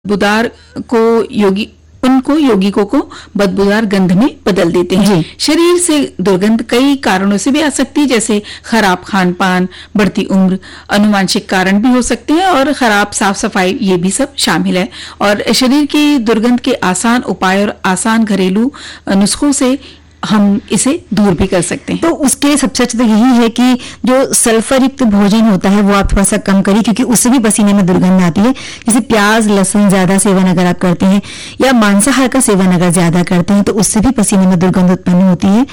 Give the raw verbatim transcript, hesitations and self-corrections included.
बुदार को योगी उनको यौगिकों को बदबूदार गंध में बदल देते हैं। शरीर से दुर्गंध कई कारणों से भी आ सकती है, जैसे खराब खान पान, बढ़ती उम्र, अनुवांशिक कारण भी हो सकते हैं और खराब साफ सफाई, ये भी सब शामिल है। और शरीर की दुर्गंध के आसान उपाय और आसान घरेलू नुस्खों से हम इसे दूर भी कर सकते हैं। तो उसके लिए सबसे अच्छा तो यही है कि जो सल्फर युक्त भोजन होता है वो आप थोड़ा सा कम करिए, क्योंकि उससे भी पसीने में दुर्गंध आती है। जैसे प्याज लहसुन ज्यादा सेवन अगर आप करते हैं या मांसाहार का सेवन अगर ज्यादा करते हैं तो उससे भी पसीने में दुर्गंध उत्पन्न होती है।